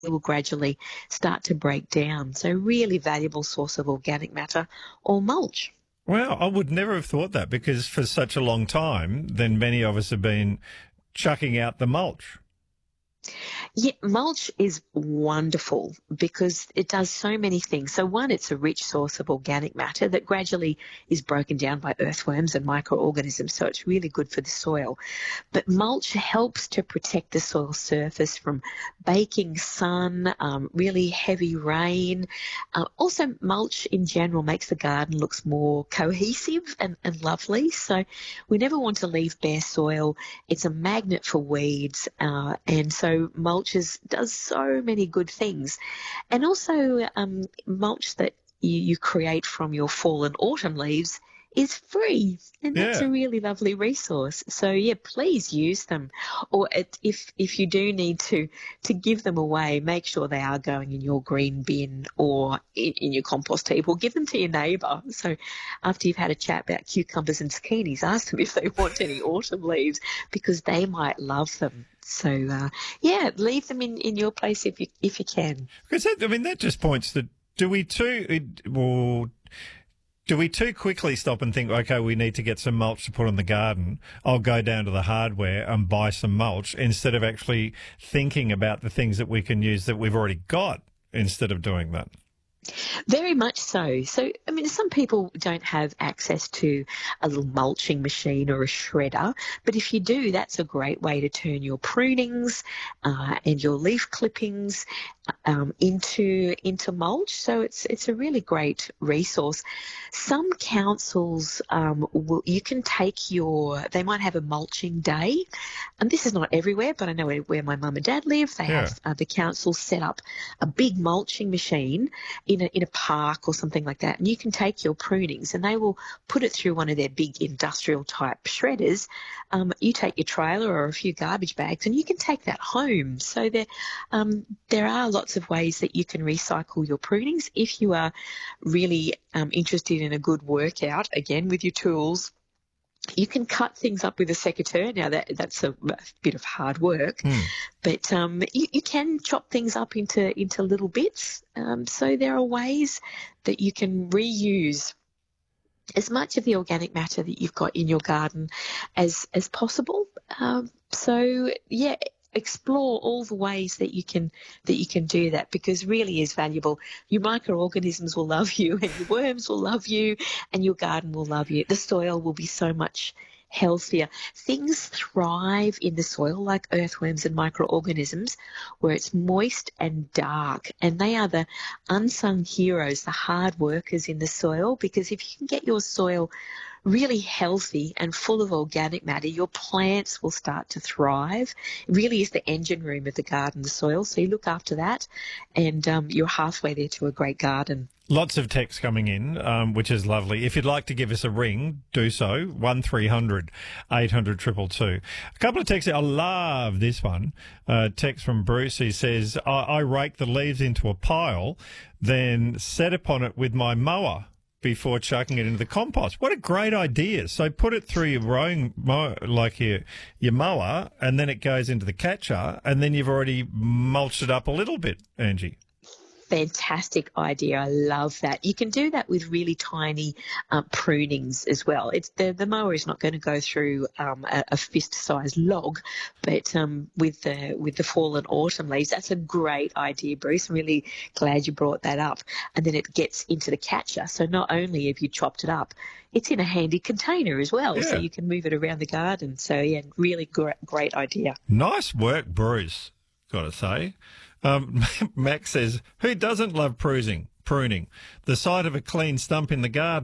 will gradually start to break down. So really valuable source of organic matter or mulch. Well, I would never have thought that because for such a long time, then many of us have been chucking out the mulch. Yeah, mulch is wonderful because it does so many things. So one, it's a rich source of organic matter that gradually is broken down by earthworms and microorganisms, so it's really good for the soil. But mulch helps to protect the soil surface from baking sun, really heavy rain. Also, mulch in general makes the garden looks more cohesive and lovely. So we never want to leave bare soil. It's a magnet for weeds, and so mulch does so many good things. And also mulch that you create from your fall and autumn leaves is free, and that's a really lovely resource. So yeah, please use them. Or if you do need to give them away, make sure they are going in your green bin or in your compost heap, or give them to your neighbour. So after you've had a chat about cucumbers and zucchinis, ask them if they want any autumn leaves, because they might love them. So yeah, leave them in your place if you can. Because that just points that do we too quickly stop and think, okay, we need to get some mulch to put on the garden. I'll go down to the hardware and buy some mulch, instead of actually thinking about the things that we can use that we've already got instead of doing that. Very much so. So, some people don't have access to a little mulching machine or a shredder, but if you do, that's a great way to turn your prunings and your leaf clippings into mulch. So it's a really great resource. Some councils you can take they might have a mulching day, and this is not everywhere, but I know where my mum and dad live, they have the council set up a big mulching machine in a park or something like that, and you can take your prunings and they will put it through one of their big industrial type shredders. You take your trailer or a few garbage bags and you can take that home. So there are lots of ways that you can recycle your prunings if you are really interested in a good workout, again with your tools. You can cut things up with a secateurs. Now that's a bit of hard work, but you can chop things up into little bits. So there are ways that you can reuse as much of the organic matter that you've got in your garden as possible. So yeah, explore all the ways that you can do that, because really is valuable. Your microorganisms will love you, and your worms will love you, and your garden will love you. The soil will be so much healthier. Things thrive in the soil, like earthworms and microorganisms, where it's moist and dark, and they are the unsung heroes, the hard workers in the soil, because if you can get your soil really healthy and full of organic matter, your plants will start to thrive. It really is the engine room of the garden, the soil. So you look after that, and you're halfway there to a great garden. Lots of text coming in, which is lovely. If you'd like to give us a ring, do so. 1300 800 222. A couple of texts. I love this one. Text from Bruce. He says, I rake the leaves into a pile, then set upon it with my mower before chucking it into the compost. What a great idea. So put it through your rowing, your mower, and then it goes into the catcher, and then you've already mulched it up a little bit, Angie. Fantastic idea. I love that. You can do that with really tiny prunings as well. It's the mower is not going to go through a fist-sized log, but with the fall and autumn leaves, that's a great idea, Bruce. I'm really glad you brought that up. And then it gets into the catcher. So not only have you chopped it up, it's in a handy container as well, so you can move it around the garden. So yeah, really great idea. Nice work, Bruce, got to say. Max says, who doesn't love pruning? The sight of a clean stump in the garden